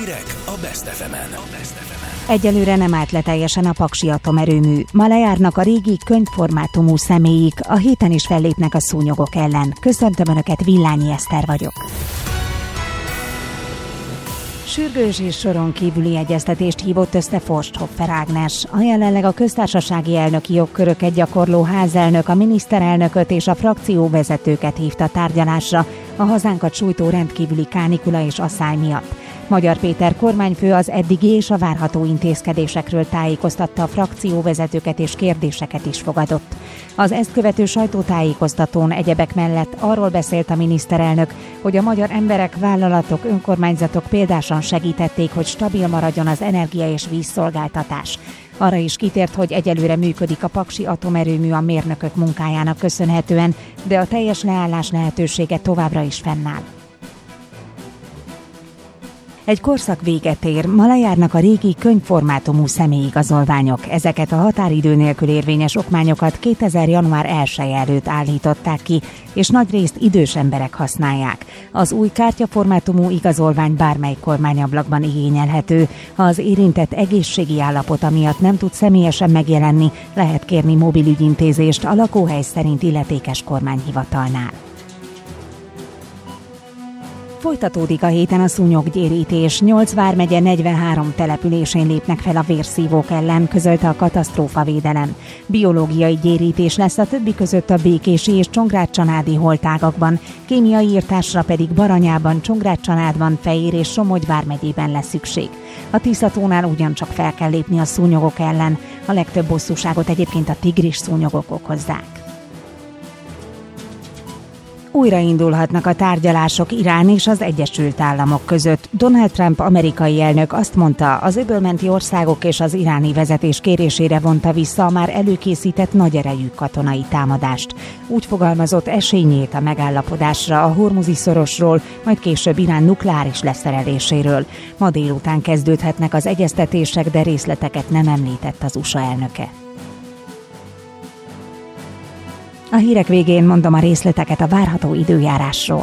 Hírek a Best FM-en. Egyelőre nem állt le teljesen a paksi atomerőmű. Ma lejárnak a régi könyvformátumú személyig, a héten is fellépnek a szúnyogok ellen. Köszöntöm Önöket, Villányi Eszter vagyok. Sürgős és soron kívüli egyeztetést hívott össze Forsthoffer Ágnes. A jelenleg a köztársasági elnöki jogköröket gyakorló házelnök a miniszterelnököt és a frakcióvezetőket hívta tárgyalásra a hazánkat sújtó rendkívüli kánikula és asszály miatt. Magyar Péter kormányfő az eddigi és a várható intézkedésekről tájékoztatta a frakcióvezetőket és kérdéseket is fogadott. Az ezt követő sajtótájékoztatón egyebek mellett arról beszélt a miniszterelnök, hogy a magyar emberek, vállalatok, önkormányzatok példásan segítették, hogy stabil maradjon az energia- és vízszolgáltatás. Arra is kitért, hogy egyelőre működik a paksi atomerőmű a mérnökök munkájának köszönhetően, de a teljes leállás lehetősége továbbra is fennáll. Egy korszak véget ér, ma lejárnak a régi könyvformátumú személyigazolványok. Ezeket a határidő nélkül érvényes okmányokat 2000. január 1 előtt állították ki, és nagyrészt idős emberek használják. Az új kártyaformátumú igazolvány bármely kormányablakban igényelhető. Ha az érintett egészségi állapota miatt nem tud személyesen megjelenni, lehet kérni mobilügyintézést a lakóhely szerint illetékes kormányhivatalnál. Folytatódik a héten a szúnyoggyérítés. 8 vármegye 43 településén lépnek fel a vérszívók ellen, közölte a katasztrófavédelem. Biológiai gyérítés lesz a többi között a Békési és Csongrád-Csanádi holtágakban, kémiai írtásra pedig Baranyában, Csongrád-Csanádban, Fejér és Somogy vármegyében lesz szükség. A Tiszatónál ugyancsak fel kell lépni a szúnyogok ellen, a legtöbb bosszúságot egyébként a tigris szúnyogok okozzák. Újraindulhatnak a tárgyalások Irán és az Egyesült Államok között. Donald Trump amerikai elnök azt mondta, az öbölmenti országok és az iráni vezetés kérésére vonta vissza a már előkészített nagy erejű katonai támadást. Úgy fogalmazott, esély nyílt a megállapodásra a Hormuzi szorosról, majd később Irán nukleáris leszereléséről. Ma délután kezdődhetnek az egyeztetések, de részleteket nem említett az USA elnöke. A hírek végén mondom a részleteket a várható időjárásról.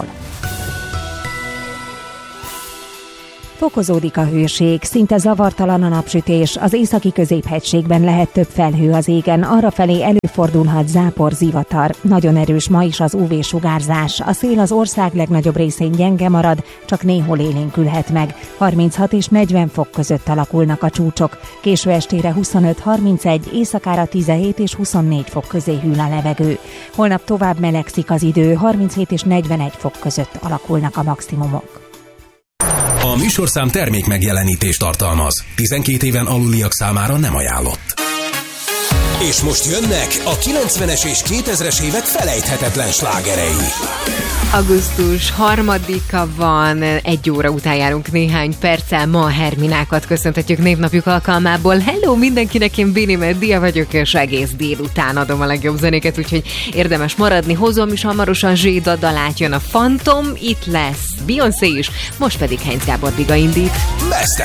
Fokozódik a hőség, szinte zavartalan a napsütés, az északi középhegységben lehet több felhő az égen, arrafelé előfordulhat zápor, zivatar. Nagyon erős ma is az UV-sugárzás, a szél az ország legnagyobb részén gyenge marad, csak néhol élénkülhet meg. 36 és 40 fok között alakulnak a csúcsok, késő estére 25-31, éjszakára 17 és 24 fok közé hűl a levegő. Holnap tovább melegszik az idő, 37 és 41 fok között alakulnak a maximumok. A műsorszám termék megjelenítést tartalmaz. 12 éven aluliak számára nem ajánlott. És most jönnek a 90-es és 2000-es évek felejthetetlen slágerei. Augusztus 3-a van, 1 óra után járunk néhány perccel, ma a Herminákat köszöntetjük névnapjuk alkalmából. Hello mindenkinek, én Bini Meddia vagyok, és egész délután adom a legjobb zenéket, úgyhogy érdemes maradni. Hozom is hamarosan Zséda dalát, jön a Phantom, itt lesz Beyoncé is, most pedig Heinz Gábor Biga indít. Best